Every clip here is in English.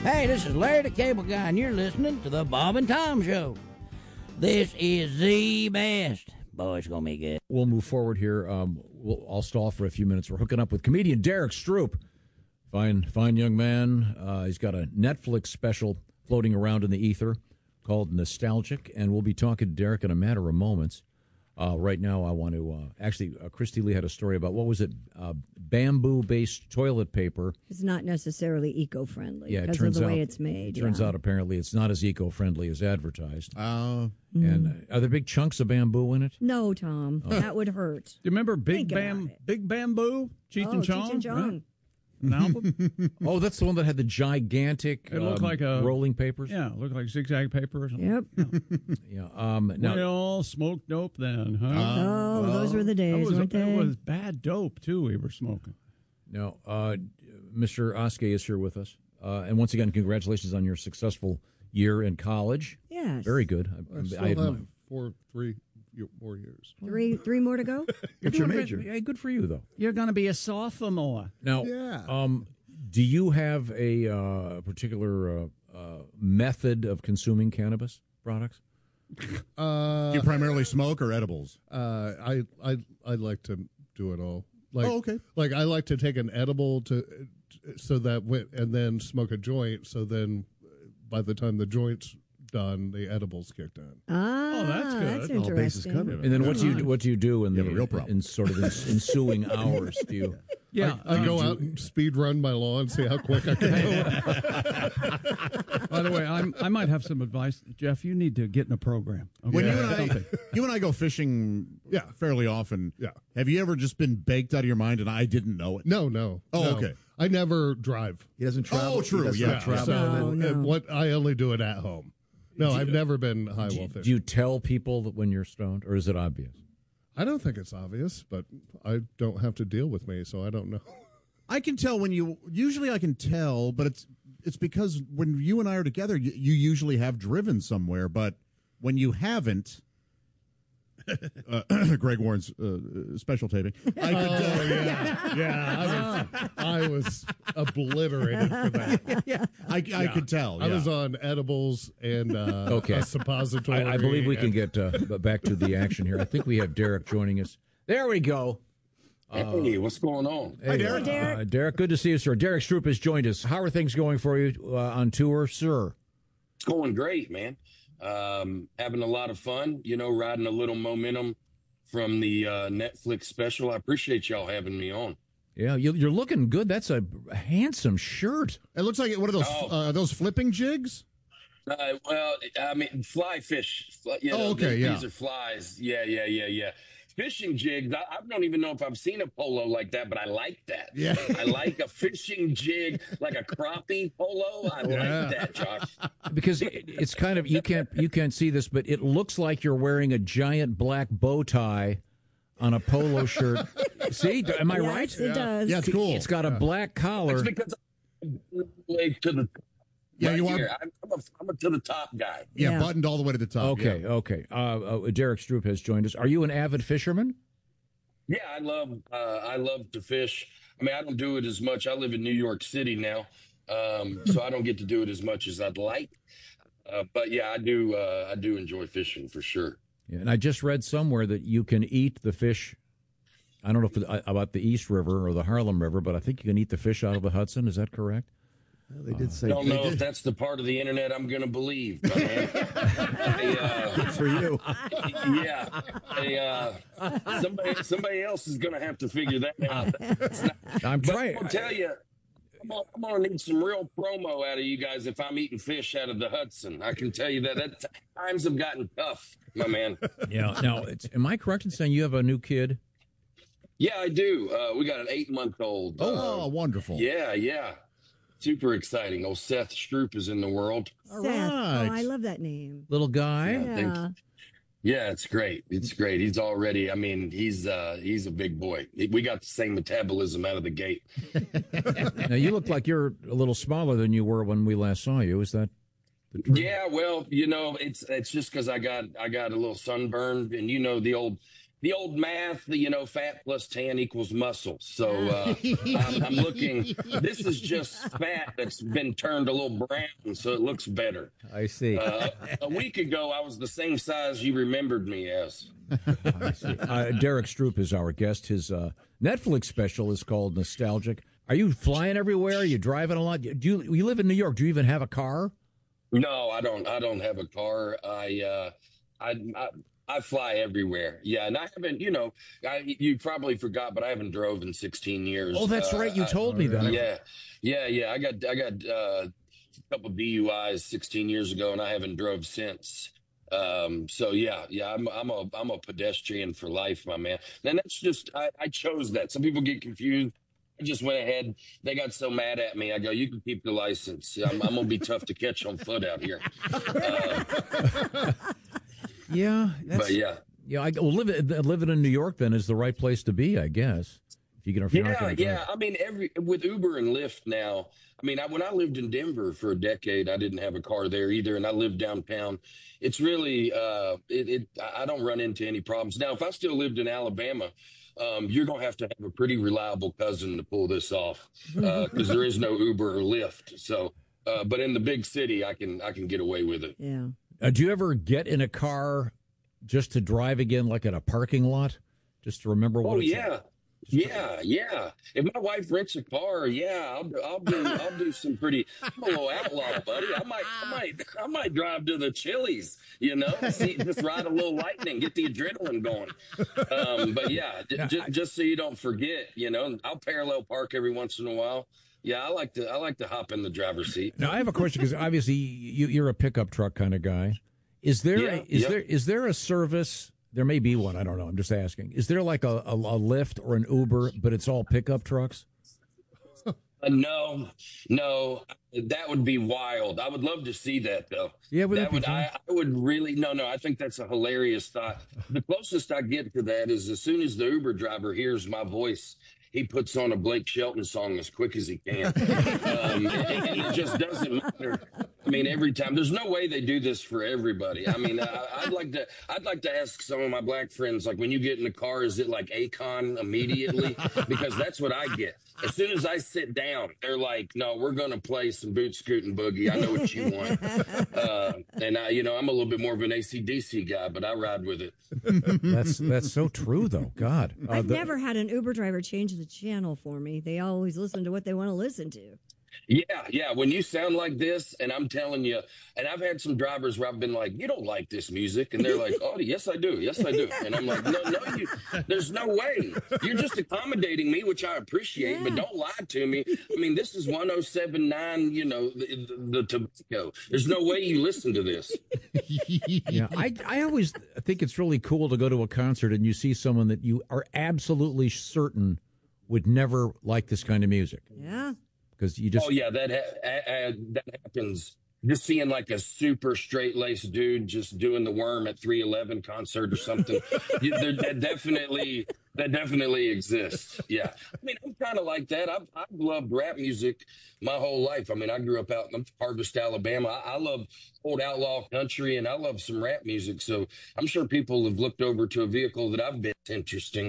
Hey, this is Larry the Cable Guy, and you're listening to the Bob and Tom Show. This is the best. Boy, it's going to be good. We'll move forward here. I'll stall for a few minutes. We're hooking up with comedian Derek Stroop. Fine young man. He's got a Netflix special floating around in the ether called Nostalgic, and we'll be talking to Derek in a matter of moments. Right now, I want to Christy Lee had a story about, what was it, bamboo-based toilet paper. It's not necessarily eco-friendly because of the way it's made. It turns out apparently it's not as eco-friendly as advertised. And are there big chunks of bamboo in it? No, Tom, that would hurt. Do you remember Big Bamboo? Cheech and Chong? Cheech and Chong. Right? An album? Oh, that's the one that had the gigantic it looked like a rolling papers? Yeah, it looked like zigzag paper or something. Yep. Yeah. We all smoked dope then, huh? Those were the days, weren't they? It was bad dope, too, we were smoking. Now, Mr. Oskey is here with us. And once again, congratulations on your successful year in college. Yes. Very good. I still have 3 more years. Three more to go? What's your major? Hey, good for you, though. You're going to be a sophomore. Now, do you have a particular method of consuming cannabis products? Do you primarily smoke or edibles? I like to do it all. Okay. Like I like to take an edible and then smoke a joint. So then, by the time the joint's done, the edibles kicked in. That's good. That's interesting. And then what do you do in the real problem. In sort of ensuing hours? Do you? Yeah, I go out and speed run my lawn, see how quick I can go. By the way, I might have some advice, Jeff. You need to get in a program. Okay? When you and I go fishing, fairly often. Yeah. Have you ever just been baked out of your mind and I didn't know it? No. Okay. I never drive. He doesn't travel. Oh, true. Yeah. Travel. So I only do it at home. No, I've never been high wall fishing. Do you tell people that when you're stoned, or is it obvious? I don't think it's obvious, but I don't have to deal with me, so I don't know. I can tell usually I can tell, but it's because when you and I are together, you usually have driven somewhere, but when you haven't, Greg Warren's special taping. I was obliterated for that. I could tell. I was on edibles and a suppository. I believe we can get back to the action here. I think we have Derek joining us. There we go. Hey, what's going on? Hey, Derek. Derek, good to see you, sir. Derek Stroop has joined us. How are things going for you on tour, sir? It's going great, man. Having a lot of fun, riding a little momentum from the Netflix special. I appreciate y'all having me on. Yeah, you're looking good. That's a handsome shirt. It looks like one of those flipping jigs. Well, I mean, fly fish. These are flies. Yeah. Fishing jigs. I don't even know if I've seen a polo like that, but I like that. Yeah. I like a fishing jig, like a crappie polo. I like that, Josh. Because it's kind of, you can't see this, but it looks like you're wearing a giant black bow tie on a polo shirt. See, am I right? Yes, it does. Yeah, it's cool. It's got a black collar. It's because I'm to the you here. are. I'm a to the top guy. Yeah, buttoned all the way to the top. Okay. Derek Stroop has joined us. Are you an avid fisherman? Yeah, I love to fish. I mean, I don't do it as much. I live in New York City now, so I don't get to do it as much as I'd like. But yeah, I do enjoy fishing for sure. Yeah, and I just read somewhere that you can eat the fish. I don't know about the East River or the Harlem River, but I think you can eat the fish out of the Hudson. Is that correct? Well, they did say. I don't know if that's the part of the internet I'm going to believe. But, man, good for you. Somebody else is going to have to figure that out. I'm trying. I'll tell you, I'm going to need some real promo out of you guys if I'm eating fish out of the Hudson. I can tell you that times have gotten tough, my man. Yeah. Now, am I correct in saying you have a new kid? Yeah, I do. We got an 8-month-old. Oh, wonderful. Yeah. Super exciting. Old Seth Stroop is in the world. Seth. Right. Oh, I love that name. Little guy? Yeah. Yeah, it's great. He's already, he's a big boy. We got the same metabolism out of the gate. Now, you look like you're a little smaller than you were when we last saw you. Is that the truth? Yeah, well, it's just because I got a little sunburn, and the old the old math, fat plus tan equals muscle. So I'm looking. This is just fat that's been turned a little brown, so it looks better. I see. A week ago, I was the same size you remembered me as. I see. Derek Stroop is our guest. His Netflix special is called Nostalgic. Are you flying everywhere? Are you driving a lot? Do you live in New York? Do you even have a car? No, I don't. I don't have a car. I fly everywhere. Yeah, and I haven't. You probably forgot, but I haven't drove in 16 years. Oh, that's right. You told me that. Yeah. I got a couple DUIs 16 years ago, and I haven't drove since. So yeah, I'm a pedestrian for life, my man. And that's just I chose that. Some people get confused. I just went ahead. They got so mad at me. I go, you can keep the license. I'm gonna be tough to catch on foot out here. Yeah, but yeah. Living in New York then is the right place to be, I guess. If you can, yeah. I mean, with Uber and Lyft now. I mean, when I lived in Denver for a decade, I didn't have a car there either, and I lived downtown. It's really, I don't run into any problems now. If I still lived in Alabama, you're gonna have a pretty reliable cousin to pull this off, because there is no Uber or Lyft. So, but in the big city, I can get away with it. Yeah. Do you ever get in a car just to drive again, like at a parking lot, just to remember what? Yeah. If my wife rents a car, I'll do some pretty. I'm a little outlaw, buddy. I might drive to the Chili's. Just ride a little lightning, get the adrenaline going. But yeah, just so you don't forget, I'll parallel park every once in a while. Yeah, I like to hop in the driver's seat. Now I have a question, because obviously you're a pickup truck kind of guy. Is there a service? There may be one. I don't know. I'm just asking. Is there like a Lyft or an Uber, but it's all pickup trucks? No, that would be wild. I would love to see that, though. Yeah, I would really. No, I think that's a hilarious thought. The closest I get to that is as soon as the Uber driver hears my voice, he puts on a Blake Shelton song as quick as he can. And it just doesn't matter. I mean, every time. There's no way they do this for everybody. I mean, I'd like to ask some of my black friends, like, when you get in the car, is it like Akon immediately? Because that's what I get. As soon as I sit down, they're like, no, we're going to play some Boot Scootin' Boogie. I know what you want. And I'm a little bit more of an AC/DC guy, but I ride with it. That's so true, though. God. I've never had an Uber driver change the channel for me. They always listen to what they want to listen to. Yeah. When you sound like this, and I'm telling you, and I've had some drivers where I've been like, you don't like this music. And they're like, oh, yes, I do. Yes, I do. And I'm like, no, there's no way. You're just accommodating me, which I appreciate, but don't lie to me. I mean, this is 107.9, the tobacco. There's no way you listen to this. Yeah, I always think it's really cool to go to a concert and you see someone that you are absolutely certain would never like this kind of music. Yeah. Because you just... Oh, yeah, that happens. Just seeing like a super straight-laced dude just doing the Worm at 311 concert or something. That definitely exists. Yeah. I mean, I'm kind of like that. I've loved rap music my whole life. I mean, I grew up out in Harvest, Alabama. I love old outlaw country, and I love some rap music. So I'm sure people have looked over to a vehicle that I've been. It's interesting.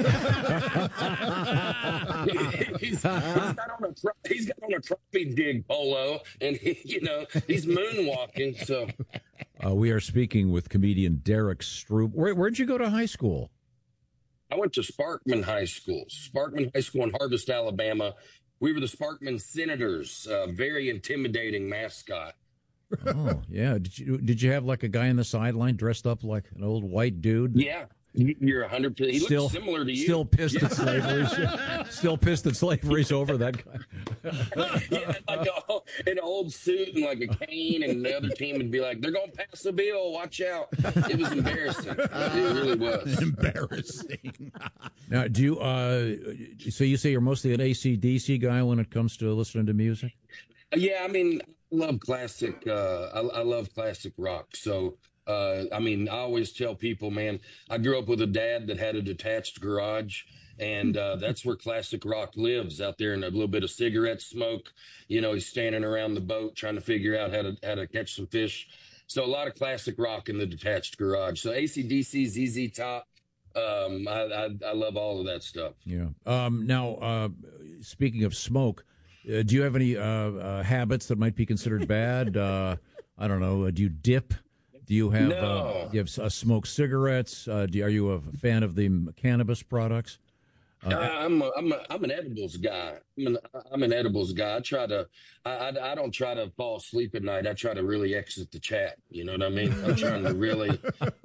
he's got on a crappie dig polo, and he's moonwalking. So we are speaking with comedian Derek Stroop. Where'd you go to high school? I went to Sparkman High School in Harvest, Alabama. We were the Sparkman Senators, very intimidating mascot. Oh, yeah. Did you have like a guy on the sideline dressed up like an old white dude? Yeah. You're 100%. He looks similar to you. Still pissed at slavery. Still pissed that slavery's over, that guy. Yeah, like an old suit and like a cane, and the other team would be like, they're going to pass the bill. Watch out. It was embarrassing. It really was. Embarrassing. Now, do you, so you say you're mostly an AC/DC guy when it comes to listening to music? Yeah, I mean, I love classic. I love classic rock. So, I mean, I always tell people, man, I grew up with a dad that had a detached garage, and that's where classic rock lives, out there in a little bit of cigarette smoke. He's standing around the boat trying to figure out how to catch some fish. So a lot of classic rock in the detached garage. So AC/DC, ZZ Top, I love all of that stuff. Yeah. Now, speaking of smoke, do you have any habits that might be considered bad? I don't know. Do you dip? Do you have No. do you have smoke cigarettes? Are you a fan of the cannabis products? I'm an edibles guy. I'm an edibles guy. I don't try to fall asleep at night. I try to really exit the chat. You know what I mean? I'm trying to really,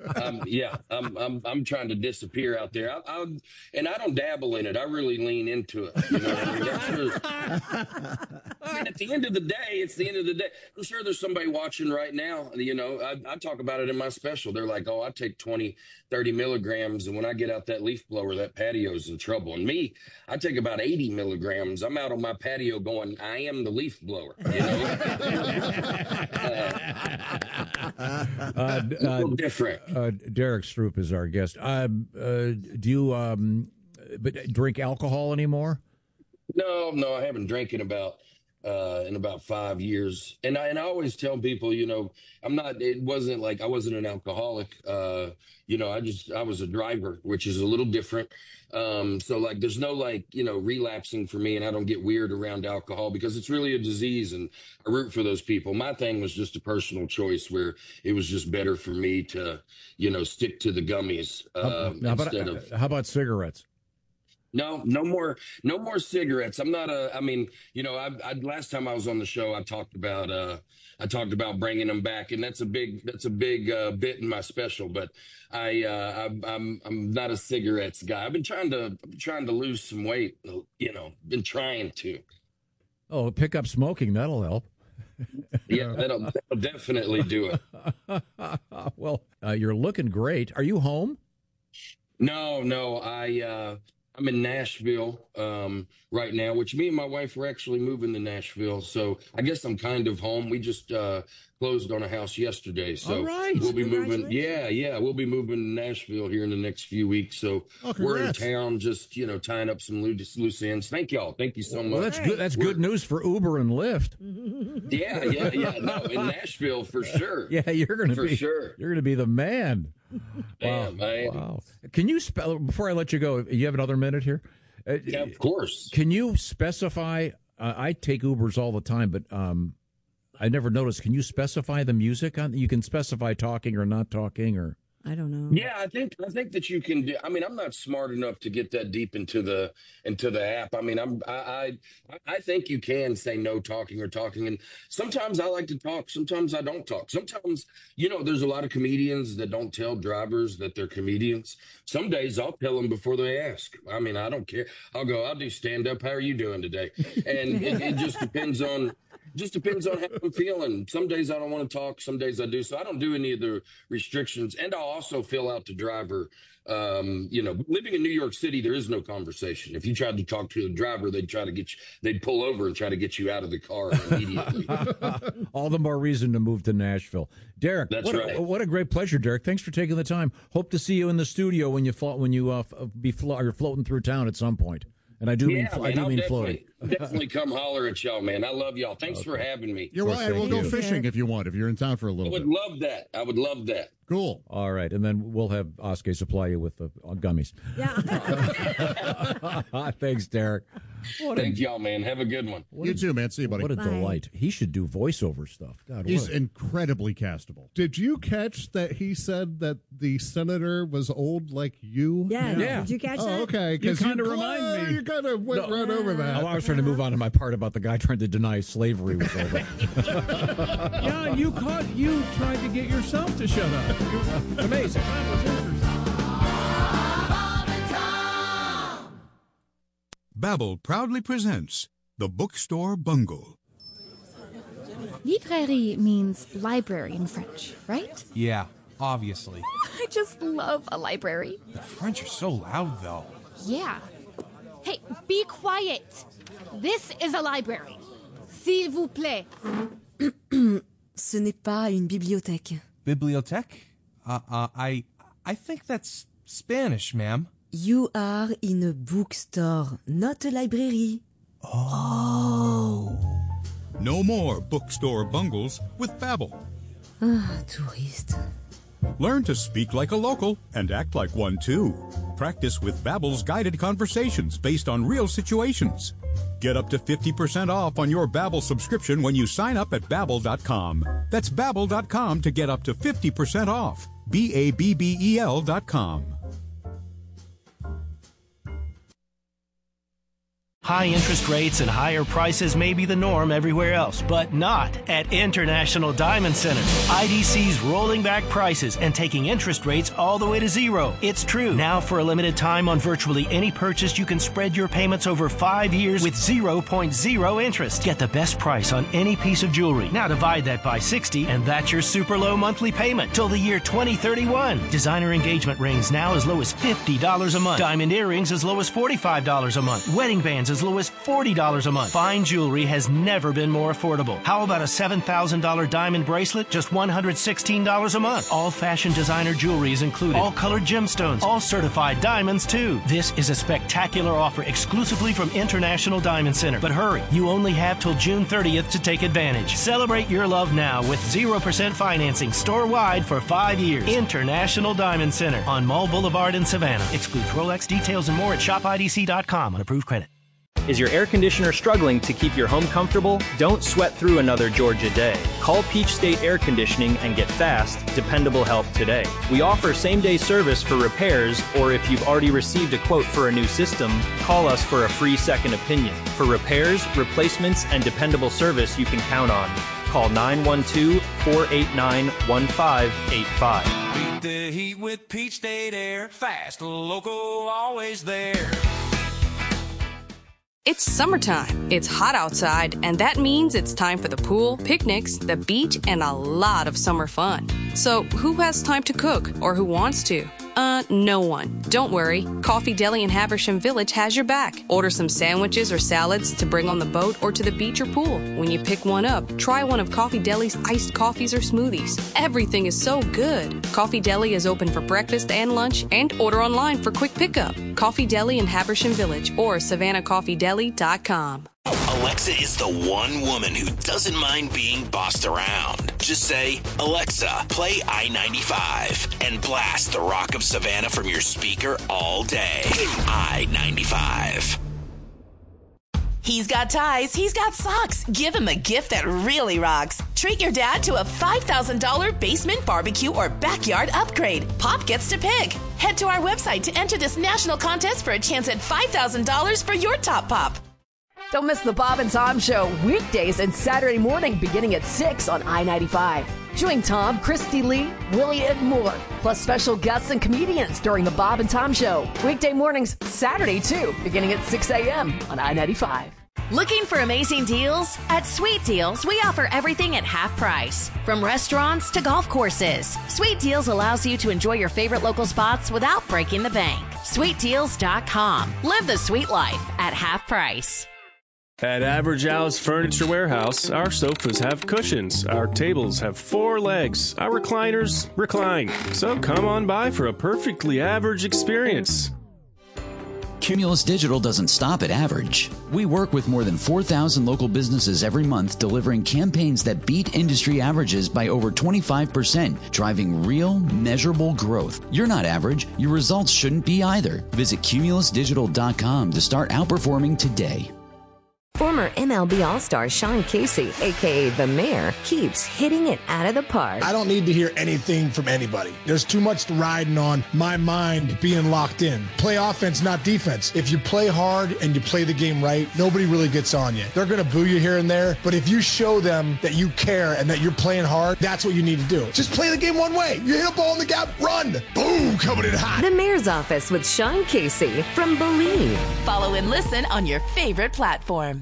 I'm trying to disappear out there. And I don't dabble in it. I really lean into it. You know what I mean? I mean, at the end of the day, it's the end of the day. I'm sure there's somebody watching right now. You know, I talk about it in my special. They're like, oh, I take 20, 30 milligrams. And when I get out that leaf blower, that patio's in trouble. And me, I take about 80 milligrams. I'm out on my patio going, I am the leaf blower. You know? A little different. Derek Stroop is our guest. Do you drink alcohol anymore? No, I haven't drank in about 5 years. And I always tell people, you know, it wasn't like I wasn't an alcoholic. You know, I was a driver, which is a little different. So like, there's no like, you know, relapsing for me, and I don't get weird around alcohol because it's really a disease, and I root for those people. My thing was just a personal choice where it was just better for me to, you know, stick to the gummies, instead of. How about cigarettes? No more cigarettes. I mean, you know, I last time I was on the show, I talked about bringing them back, and that's a big bit in my special. But I'm not a cigarettes guy. I've been trying to lose some weight. You know, been trying to. Oh, pick up smoking. That'll help. Yeah, that'll definitely do it. Well, you're looking great. Are you home? No, I'm in Nashville right now, which me and my wife were actually moving to Nashville. So I guess I'm kind of home. We just closed on a house yesterday. So all right. We'll be moving. Yeah. We'll be moving to Nashville here in the next few weeks. So we're in town just, you know, tying up some loose ends. Thank y'all. Thank you so much. Well, that's good. That's good news for Uber and Lyft. Yeah. No, in Nashville for sure. Yeah, you're going to be sure. You're going to be the man. Damn, man. Wow. Can you spell, before I let you go, you have another minute here? Yeah, of course. Can you specify, I take Ubers all the time, but I never noticed, can you specify the music on, you can specify talking or not talking, or? I don't know. Yeah, I think that you can do. I mean, I'm not smart enough to get that deep into the app. I mean, I think you can say no talking or talking, and sometimes I like to talk. Sometimes I don't talk. Sometimes, you know, there's a lot of comedians that don't tell drivers that they're comedians. Some days I'll tell them before they ask. I mean, I don't care. I'll do stand up. How are you doing today? And it just depends on. Just depends on how I'm feeling. Some days I don't want to talk. Some days I do. So I don't do any of the restrictions. And I'll also fill out the driver. You know, living in New York City, there is no conversation. If you tried to talk to a driver, they'd pull over and try to get you out of the car immediately. All the more reason to move to Nashville. Derek, That's right. What a great pleasure, Derek. Thanks for taking the time. Hope to see you in the studio when you're floating through town at some point. And I do mean floating. Definitely come holler at y'all, man. I love y'all. Thanks for having me. You're right. We'll go fishing if you want, if you're in town for a little bit. I would love that. Cool. All right. And then we'll have Oskar supply you with the gummies. Yeah. Thanks, Derek. Thank y'all, man. Have a good one. You too, man. See you, buddy. What a Bye. delight. He should do voiceover stuff. God, He's incredibly castable. Did you catch that he said that the senator was old like you? Yeah. Yeah. Did you catch that? Oh, okay. You kind of remind me. You kind of went right over that. I was trying to move on to my part about the guy trying to deny slavery was over. Yeah, you tried to get yourself to shut up. Amazing. That was interesting. Babbel proudly presents The Bookstore Bungle. Librairie means library in French, right? Yeah, obviously. I just love a library. The French are so loud, though. Yeah. Hey, be quiet. This is a library. S'il vous plaît. Ce n'est pas une bibliothèque. Bibliothèque? I think that's Spanish, ma'am. You are in a bookstore, not a library. Oh. No more bookstore bungles with Babbel. Ah, touriste. Learn to speak like a local and act like one too. Practice with Babbel's guided conversations based on real situations. Get up to 50% off on your Babbel subscription when you sign up at Babbel.com. That's Babbel.com to get up to 50% off. Babbel.com. High interest rates and higher prices may be the norm everywhere else, but not at International Diamond Center. IDC's rolling back prices and taking interest rates all the way to zero. It's true. Now for a limited time on virtually any purchase, you can spread your payments over 5 years with 0.0 interest. Get the best price on any piece of jewelry. Now divide that by 60, and that's your super low monthly payment till the year 2031. Designer engagement rings now as low as $50 a month. Diamond earrings as low as $45 a month. Wedding bands as low as $40 a month. Fine jewelry has never been more affordable. How about a $7,000 diamond bracelet? Just $116 a month. All fashion designer jewelry is included. All colored gemstones. All certified diamonds, too. This is a spectacular offer exclusively from International Diamond Center. But hurry, you only have till June 30th to take advantage. Celebrate your love now with 0% financing store-wide for 5 years. International Diamond Center on Mall Boulevard in Savannah. Excludes Rolex. Details and more at shopidc.com on approved credit. Is your air conditioner struggling to keep your home comfortable? Don't sweat through another Georgia day. Call Peach State Air Conditioning and get fast, dependable help today. We offer same-day service for repairs, or if you've already received a quote for a new system, call us for a free second opinion. For repairs, replacements, and dependable service you can count on. Call 912-489-1585. Beat the heat with Peach State Air. Fast, local, always there. It's summertime. It's hot outside, and that means it's time for the pool, picnics, the beach, and a lot of summer fun. So who has time to cook, or who wants to? No one. Don't worry. Coffee Deli in Haversham Village has your back. Order some sandwiches or salads to bring on the boat or to the beach or pool. When you pick one up, try one of Coffee Deli's iced coffees or smoothies. Everything is so good. Coffee Deli is open for breakfast and lunch, and order online for quick pickup. Coffee Deli in Haversham Village or SavannahCoffeeDeli.com. Alexa is the one woman who doesn't mind being bossed around. Just say, Alexa, play I-95, and blast the Rock of Savannah from your speaker all day. I-95. He's got ties, he's got socks. Give him a gift that really rocks. Treat your dad to a $5,000 basement barbecue or backyard upgrade. Pop gets to pick. Head to our website to enter this national contest for a chance at $5,000 for your top pop. Don't miss the Bob and Tom Show weekdays and Saturday morning beginning at 6 on I-95. Join Tom, Christy Lee, Willie, and more, plus special guests and comedians during the Bob and Tom Show. Weekday mornings, Saturday too, beginning at 6 a.m. on I-95. Looking for amazing deals? At Sweet Deals, we offer everything at half price. From restaurants to golf courses, Sweet Deals allows you to enjoy your favorite local spots without breaking the bank. SweetDeals.com. Live the sweet life at half price. At Average Al's Furniture Warehouse, our sofas have cushions, our tables have 4 legs, our recliners recline. So come on by for a perfectly average experience. Cumulus Digital doesn't stop at average. We work with more than 4,000 local businesses every month, delivering campaigns that beat industry averages by over 25%, driving real, measurable growth. You're not average. Your results shouldn't be either. Visit cumulusdigital.com to start outperforming today. Former MLB All-Star Sean Casey, a.k.a. The Mayor, keeps hitting it out of the park. I don't need to hear anything from anybody. There's too much riding on my mind being locked in. Play offense, not defense. If you play hard and you play the game right, nobody really gets on you. They're going to boo you here and there, but if you show them that you care and that you're playing hard, that's what you need to do. Just play the game one way. You hit a ball in the gap, run. Boom, coming in hot. The Mayor's Office with Sean Casey from Believe. Follow and listen on your favorite platform.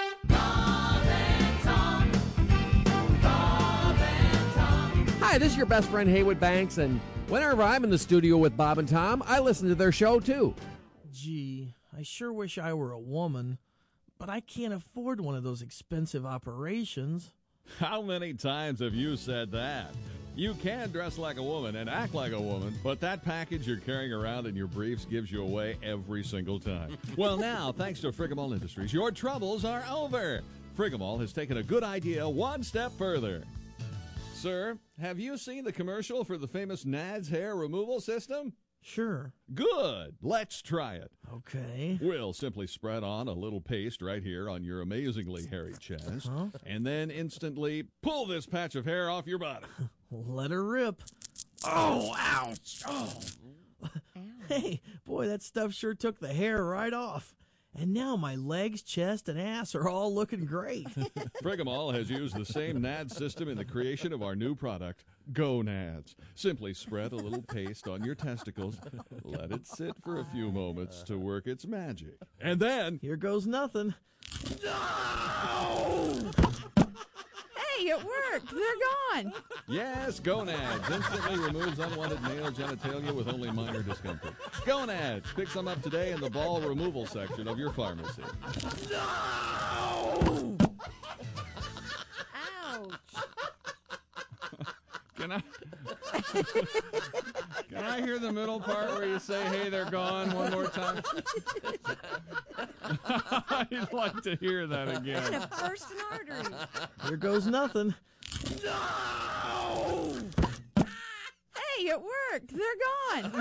Hi, this is your best friend Haywood Banks, and whenever I'm in the studio with Bob and Tom, I listen to their show too. Gee, I sure wish I were a woman, but I can't afford one of those expensive operations. How many times have you said that? You can dress like a woman and act like a woman, but that package you're carrying around in your briefs gives you away every single time. Well, now, thanks to Friggamall Industries, your troubles are over. Friggamall has taken a good idea one step further. Sir, have you seen the commercial for the famous Nads hair removal system? Sure. Good. Let's try it. Okay. We'll simply spread on a little paste right here on your amazingly hairy chest, and then instantly pull this patch of hair off your body. Let her rip. Oh, ouch. Oh. Hey, boy, that stuff sure took the hair right off. And now my legs, chest, and ass are all looking great. Frigamall has used the same NAD system in the creation of our new product, Go Nads. Simply spread a little paste on your testicles, let it sit for a few moments to work its magic. And then... Here goes nothing. No! Hey, it worked. They're gone. Yes, Gonads instantly removes unwanted male genitalia with only minor discomfort. Gonads, pick some up today in the ball removal section of your pharmacy. No! Ouch. Can I hear the middle part where you say, hey, they're gone one more time? I'd like to hear that again. And it burst an artery. Here goes nothing. No! Hey, it worked. They're gone.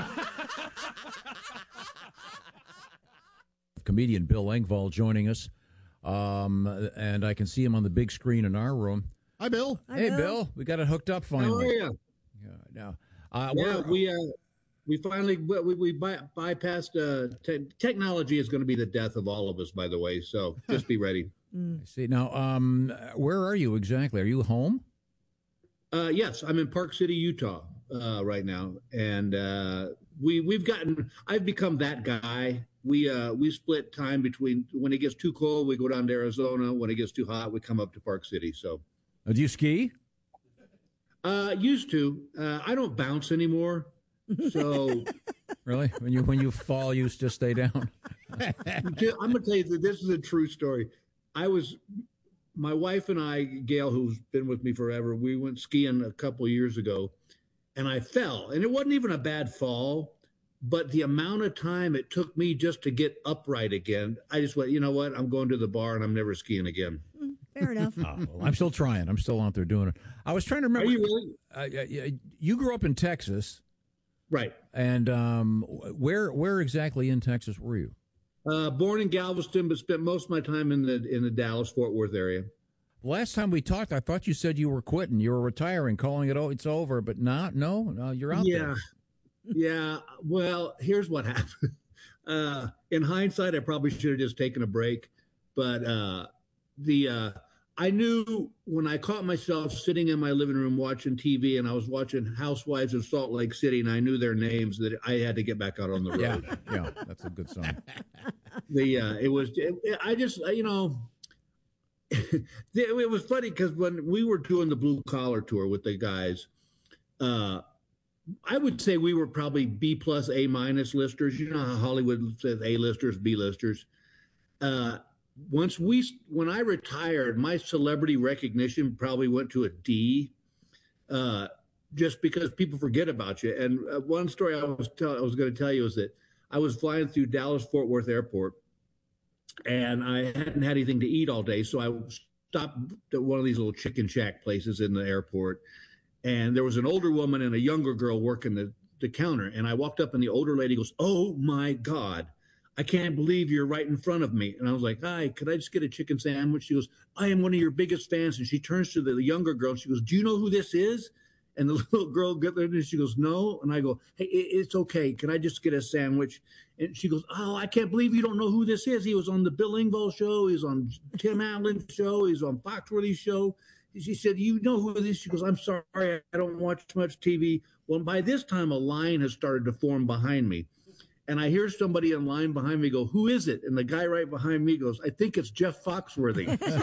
Comedian Bill Engvall joining us. And I can see him on the big screen in our room. Hi, Bill. Hey, Bill. We got it hooked up finally. How are you? Yeah, we finally bypassed. Technology is going to be the death of all of us, by the way. So just be ready. I see. Now, where are you exactly? Are you home? Yes, I'm in Park City, Utah, right now, and I've become that guy. We split time between when it gets too cold, we go down to Arizona. When it gets too hot, we come up to Park City. So, do you ski? Used to. I don't bounce anymore. So, really, when you fall, you just stay down. I'm gonna tell you that this is a true story. My wife and I, Gail, who's been with me forever, we went skiing a couple of years ago, and I fell, and it wasn't even a bad fall, but the amount of time it took me just to get upright again, I just went, you know what? I'm going to the bar, and I'm never skiing again. Fair enough. Well, I'm still trying. I'm still out there doing it. I was trying to remember. Are you really? You grew up in Texas, right? And where exactly in Texas were you? Born in Galveston, but spent most of my time in the Dallas-Fort Worth area. Last time we talked, I thought you said you were quitting. You were retiring, calling it, it's over, but no, you're out there. Yeah. Well, here's what happened. In hindsight, I probably should have just taken a break, but I knew when I caught myself sitting in my living room watching TV, and I was watching Housewives of Salt Lake City, and I knew their names, that I had to get back out on the road. Yeah, that's a good sign. It was funny because when we were doing the blue collar tour with the guys, I would say we were probably B plus A minus listers. You know how Hollywood says A listers, B listers. When I retired, my celebrity recognition probably went to a D, just because people forget about you. And one story I was going to tell you is that I was flying through Dallas-Fort Worth Airport, and I hadn't had anything to eat all day, so I stopped at one of these little chicken shack places in the airport, and there was an older woman and a younger girl working the counter, and I walked up, and the older lady goes, "Oh, my God. I can't believe you're right in front of me." And I was like, "Hi, could I just get a chicken sandwich?" She goes, "I am one of your biggest fans." And she turns to the younger girl. And she goes, "Do you know who this is?" And the little girl gets there and she goes, "No." And I go, "Hey, it's okay. Can I just get a sandwich?" And she goes, "Oh, I can't believe you don't know who this is. He was on the Bill Engvall show. He's on Tim Allen's show. He's on Foxworthy's show." She said, "You know who this is?" She goes, "I'm sorry. I don't watch much TV." Well, by this time, a line has started to form behind me. And I hear somebody in line behind me go, "Who is it?" And the guy right behind me goes, "I think it's Jeff Foxworthy."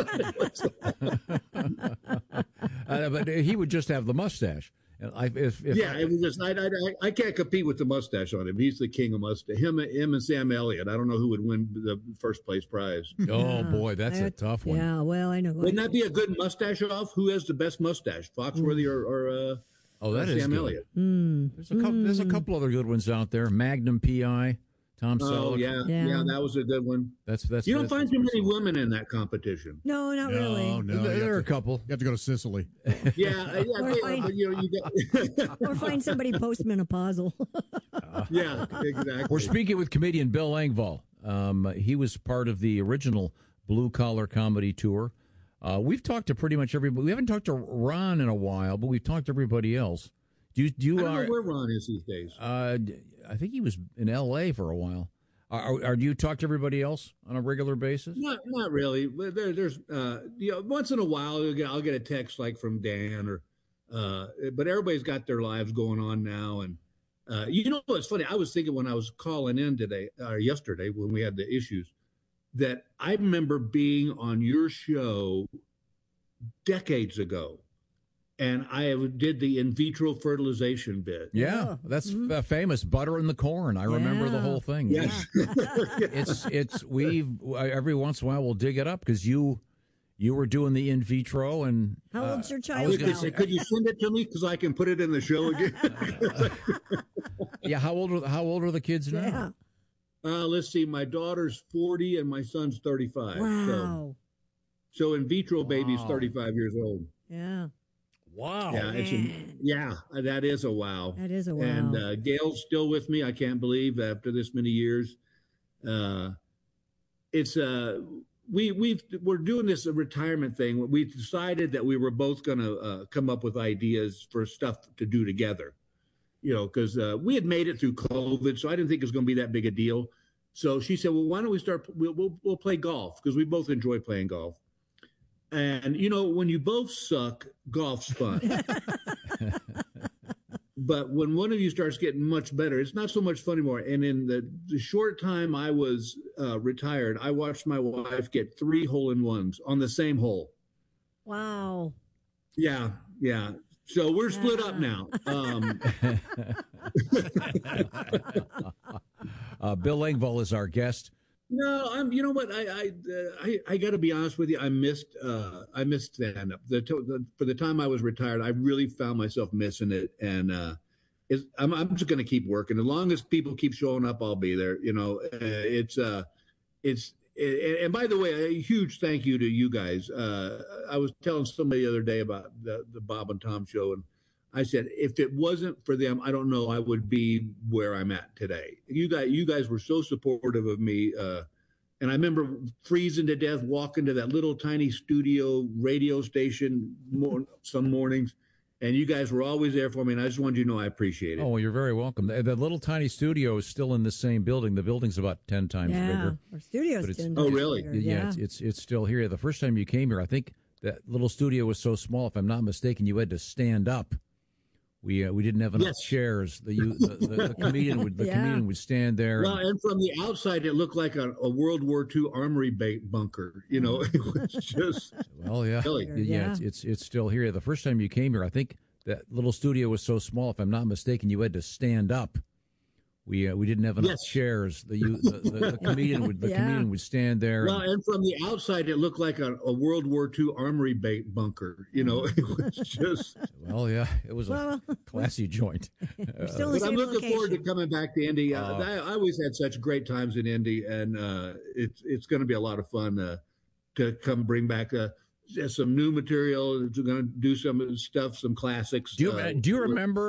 But he would just have the mustache. It was just I can't compete with the mustache on him. He's the king of mustache. Him and Sam Elliott. I don't know who would win the first place prize. Oh boy, that's a tough one. Yeah, well, I know. Wouldn't that be a good mustache off? Who has the best mustache, Foxworthy or that is Sam good. Elliott? There's a couple other good ones out there. Magnum PI, Tom Oh, Selleck. yeah, that was a good one. That's you don't find too many women in that competition. No, not really. No, there are a couple. You have to go to Sicily. Or find somebody postmenopausal. Yeah, exactly. We're speaking with comedian Bill Engvall. He was part of the original Blue Collar Comedy Tour. We've talked to pretty much everybody. We haven't talked to Ron in a while, but we've talked to everybody else. I don't know where Ron is these days. I think he was in L.A. for a while. Do you talk to everybody else on a regular basis? Not really. There's once in a while I'll get a text like from Dan or, but everybody's got their lives going on now. And you know what's funny? I was thinking when I was calling in yesterday when we had the issues, that I remember being on your show decades ago. And I did the in vitro fertilization bit. Yeah, that's famous. Butter in the corn. I remember the whole thing. Yes. We've every once in a while we'll dig it up because you were doing the in vitro. And how old's your child now? Could you send it to me because I can put it in the show again? Yeah, how old are the kids now? Let's see. My daughter's 40 and my son's 35. Wow. So in vitro baby's 35 years old. Yeah. Wow. Yeah, that is a wow. That is a wow. And Gail's still with me. I can't believe after this many years. It's we're doing this retirement thing. We decided that we were both going to come up with ideas for stuff to do together. Because we had made it through COVID, so I didn't think it was going to be that big a deal. So she said, "Well, why don't we start? We'll play golf because we both enjoy playing golf." And, when you both suck, golf's fun. But when one of you starts getting much better, it's not so much fun anymore. And in the short time I was retired, I watched my wife get 3 hole-in-ones on the same hole. Wow. Yeah. So we're split up now. Bill Engvall is our guest. No, you know what? I got to be honest with you. I missed stand-up. For the time I was retired, I really found myself missing it, and I'm just going to keep working. As long as people keep showing up, I'll be there. And by the way, a huge thank you to you guys. I was telling somebody the other day about the Bob and Tom show, and I said, if it wasn't for them, I don't know I would be where I'm at today. You guys were so supportive of me. And I remember freezing to death, walking to that little tiny studio radio station some mornings. And you guys were always there for me. And I just wanted you to know I appreciate it. Oh, well, you're very welcome. The little tiny studio is still in the same building. The building's about 10 times bigger. Our studio's 10 times Oh, really? bigger. Yeah, it's still here. The first time you came here, I think that little studio was so small, if I'm not mistaken, you had to stand up. We didn't have enough chairs. The comedian would stand there. Well, and from the outside, it looked like a World War II armory bunker. It was just. Well, yeah, silly. Yeah. It's still here. The first time you came here, I think that little studio was so small, if I'm not mistaken, you had to stand up. We didn't have enough chairs. The comedian would stand there. Well, and from the outside, it looked like a World War II armory bunker. It was just. Well, yeah, it was a classy joint. But I'm looking forward to coming back to Indy. I always had such great times in Indy, and it's going to be a lot of fun to come bring back some new material. We're going to do some stuff, some classics. Do you remember?